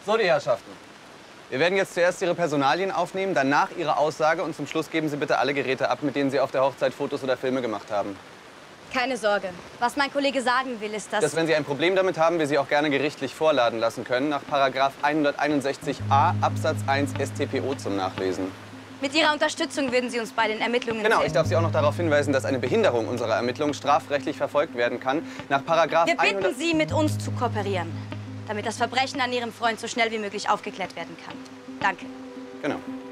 So, die Herrschaften. Wir werden jetzt zuerst Ihre Personalien aufnehmen, danach Ihre Aussage und zum Schluss geben Sie bitte alle Geräte ab, mit denen Sie auf der Hochzeit Fotos oder Filme gemacht haben. Keine Sorge. Was mein Kollege sagen will, ist, Dass, wenn Sie ein Problem damit haben, wir Sie auch gerne gerichtlich vorladen lassen können, nach § 161a Absatz 1 StPO zum Nachlesen. Mit Ihrer Unterstützung würden Sie uns bei den Ermittlungen Genau, sehen. ich darf Sie auch noch darauf hinweisen, dass eine Behinderung unserer Ermittlungen strafrechtlich verfolgt werden kann. Nach § Wir bitten Sie, mit uns zu kooperieren, damit das Verbrechen an Ihrem Freund so schnell wie möglich aufgeklärt werden kann. Danke. Genau.